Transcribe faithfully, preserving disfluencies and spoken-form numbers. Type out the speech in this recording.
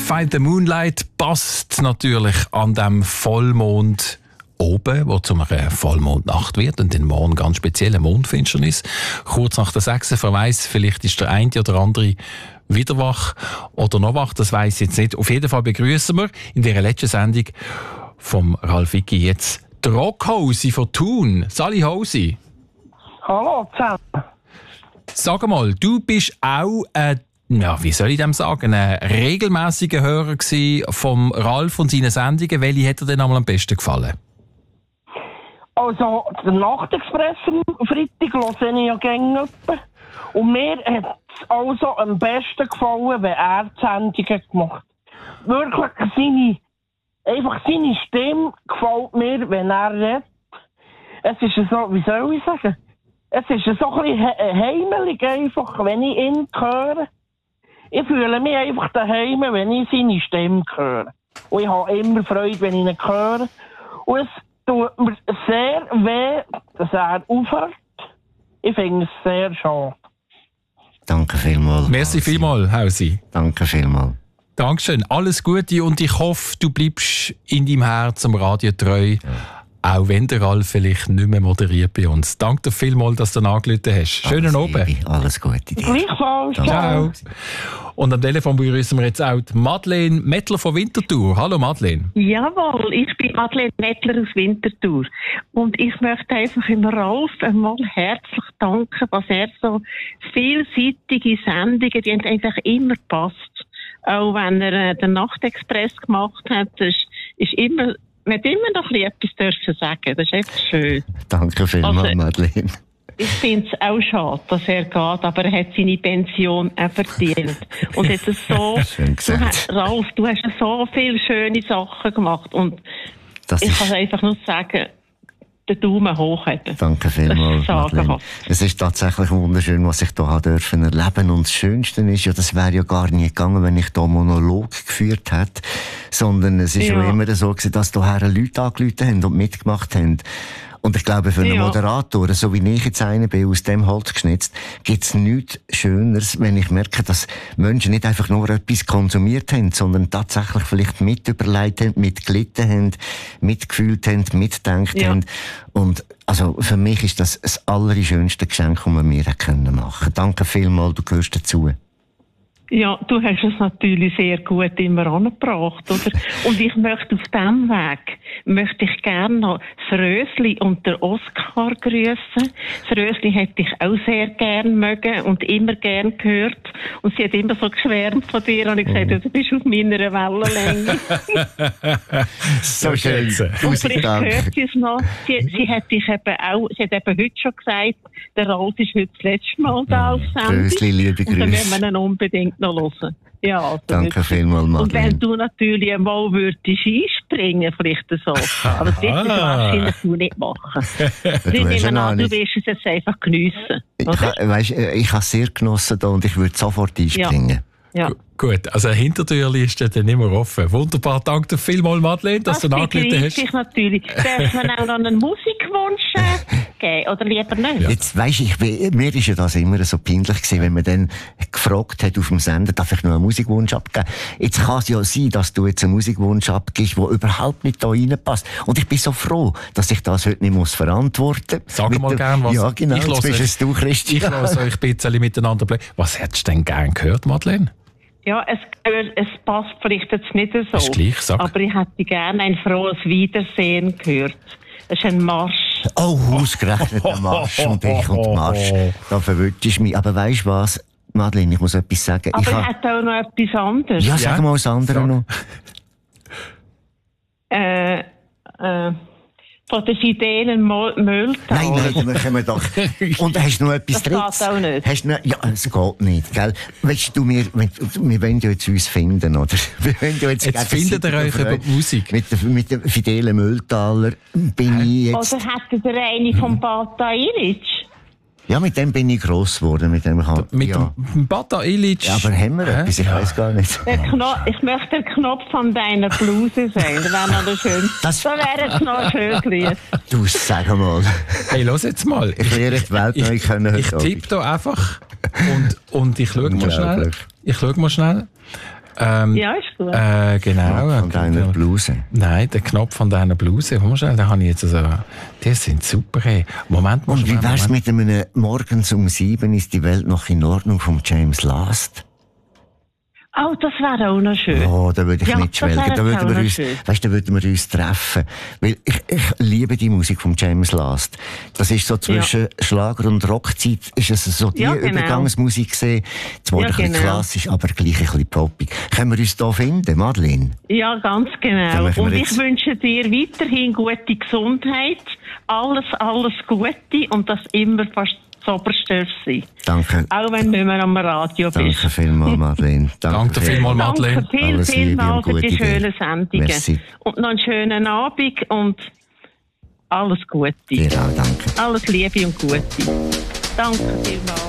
Find the Moonlight passt natürlich an dem Vollmond oben, wo zu einer Vollmondnacht wird und den Morgen ganz spezielle Mondfinsternis. Kurz nach der sechs, wer weiss, vielleicht ist der eine oder andere wieder wach oder noch wach, das weiss ich jetzt nicht. Auf jeden Fall begrüßen wir in dieser letzten Sendung vom Ralf Vicki jetzt die Rockhosi von Thun. Sali Hosi. Hallo zusammen. Sag mal, du bist auch ein, ja, wie soll ich dem sagen, ein regelmäßiger Hörer gewesen vom Ralf und seinen Sendungen. Welche hat dir denn einmal am besten gefallen? Also, der Nachtexpress am Freitag höre ich ja gerne. Und mir hat es also am besten gefallen, wenn er die Sendungen gemacht hat. Wirklich, seine, einfach seine Stimme gefällt mir, wenn er redet. Es ist so, wie soll ich sagen? Es ist so ein bisschen he- heimelig einfach, wenn ich ihn höre. Ich fühle mich einfach daheim, wenn ich seine Stimme höre. Und ich habe immer Freude, wenn ich ihn höre. Und es tut mir sehr weh, dass er aufhört. Ich finde es sehr schade. Danke vielmals. Merci vielmals, Hausi. Danke vielmals. Dankeschön. Alles Gute und ich hoffe, du bleibst in deinem Herz am Radio treu. Ja. Auch wenn der Ralf vielleicht nicht mehr moderiert bei uns. Danke dir vielmals, dass du angerufen hast. Schönen Abend. Alles Gute dir. Gleichfalls. Ciao. Und am Telefon begrüßen wir jetzt auch die Madeleine Mettler von Winterthur. Hallo Madeleine. Jawohl, ich bin Madeleine Mettler aus Winterthur. Und ich möchte einfach im Ralf einmal herzlich danken, was er so vielseitige Sendungen, die haben einfach immer passt. Auch wenn er äh, den Nachtexpress gemacht hat, ist, ist immer man hat immer noch etwas dürfen sagen. Das ist einfach schön. Danke vielmals, also, Madeleine. Ich finde es auch schade, dass er geht, aber er hat seine Pension auch verdient. Und jetzt ist so, du hast, Ralf, du hast so viele schöne Sachen gemacht. Und das ich kann einfach nur sagen, den Daumen hoch haben. Danke vielmals, Madeleine. Es ist tatsächlich wunderschön, was ich hier dürfen erleben. Und das Schönste ist ja, das wäre ja gar nie gegangen, wenn ich hier Monolog geführt hätte. Sondern es ist ja, ja immer so gewesen, dass hierher Leute angerufen haben und mitgemacht haben. Und ich glaube, für einen ja. Moderator, so wie ich jetzt einer bin, aus dem Holz geschnitzt, gibt es nichts Schöneres, wenn ich merke, dass Menschen nicht einfach nur etwas konsumiert haben, sondern tatsächlich vielleicht mit überlegt haben, mitgelitten haben, mitgefühlt haben, mitgedacht ja. haben. Und also für mich ist das das allerschönste Geschenk, das wir mir machen können. Danke vielmals, du gehörst dazu. Ja, du hast es natürlich sehr gut immer angebracht, oder? Und ich möchte auf diesem Weg, möchte ich gerne noch das Rösli und der Oskar grüßen. Das Rösli hätte ich auch sehr gern mögen und immer gern gehört. Und sie hat immer so geschwärmt von dir und ich gesagt, oh. du bist auf meiner Wellenlänge. So schön. Und vielleicht hört sie es noch. Sie, sie hat dich eben auch, sie hat eben heute schon gesagt, der Ralf ist heute das letzte Mal da auf Sendung. Rösli, liebe Grüße. Und dann werden wir ihn unbedingt noch hören. Ja, also danke vielmals, Madeleine. Und wenn du natürlich einmal würdest einspringen, vielleicht so. Aber das wirst du wahrscheinlich du nicht machen. Ich nehme an, du wirst es jetzt einfach geniessen. Ich, weißt, ich habe es sehr genossen da und ich würde sofort einspringen. Ja. Ja. Gut, also eine Hintertür ist dann nicht mehr offen. Wunderbar, danke dir vielmals, Madeleine, dass das du angerufen hast. Das natürlich. Darf man auch noch einen Musikwunsch geben, oder lieber nicht? Ja. Jetzt weisst ich, mir ist ja das immer so peinlich gewesen, wenn man dann gefragt hat auf dem Sender, darf ich noch einen Musikwunsch abgeben? Jetzt kann es ja sein, dass du jetzt einen Musikwunsch abgibst, der überhaupt nicht da reinpasst. Und ich bin so froh, dass ich das heute nicht muss verantworten muss. Sag mal gerne was. Ja, genau, ich jetzt bist es du, Christian. Ich lasse euch ein bisschen miteinander bleiben. Was hättest du denn gerne gehört, Madeleine? Ja, es, es passt vielleicht jetzt nicht so. Ist gleich, sag. Aber ich hätte gerne ein frohes Wiedersehen gehört. Das ist ein Marsch. Oh, ausgerechnet ein Marsch und ich und Marsch. Da verwirrst du mich. Aber weisst du was, Madeleine, ich muss etwas sagen. Aber ich ich ha... hätte auch noch etwas anderes. Ja, sag ja. mal das andere sag. noch. Äh, äh... Von den fidelen Mülltal. Nein, nein, dann können wir doch. Und hast du noch etwas Das Drittes? geht auch nicht. Hast du noch... Ja, es geht nicht, gell? Weißt du, wir, wir wollen ja jetzt uns finden, oder? Wir wollen ja jetzt jetzt findet ihr euch über die Musik. Mit dem mit der fidelen Mülltaler bin ich jetzt... Oder hättet ihr eine vom Bata Ilic? Ja, mit dem bin ich gross geworden. Mit dem kann, mit ja. dem Bata Ilic. Ja, aber haben wir etwas? Ich ja. weiss gar nicht. Der Knopf, ich möchte der Knopf von deiner Bluse sein. Das wäre noch der schön. Das da wäre es noch ein schönes Lied. Du, sag mal. Hey, los jetzt mal. Ich werde die Welt neu können heute Ich tippe da einfach und, und ich schaue mal schnell. Ich schaue mal schnell. Ähm, Ja, ist gut. Äh, genau. Von deiner Bluse. Nein, der Knopf von deiner Bluse. Komm mal schnell, den habe ich jetzt also. Die sind super. Hey. Moment, Und wie wär's mit einem Morgens um sieben ist die Welt noch in Ordnung von James Last? Oh, das wäre auch noch schön. Oh, da würde ich Ja, mitschwelgen. das Da wäre würden wir auch uns, schön. weißt, da würden wir uns treffen. Weil ich, ich liebe die Musik von James Last. Das ist so zwischen Ja. Schlager und Rockzeit, ist es so die Ja, genau. Übergangsmusik gesehen. Zwar Ja, ein bisschen genau. klassisch, aber gleich ein bisschen poppig. Können wir uns da finden, Madeleine? Ja, ganz Dann genau. machen wir Und ich jetzt- wünsche dir weiterhin gute Gesundheit, alles, alles Gute und dass immer fast das Oberste sein. Danke. Auch wenn du nicht mehr am Radio bist. Danke vielmals, Madeleine. Danke vielmals, Madeleine. Danke viel, Alles Liebe vielmals und für die gute schönen dir. Sendungen. Merci. Und noch einen schönen Abend und alles Gute. Dir auch, danke. Alles Liebe und Gute. Danke vielmals.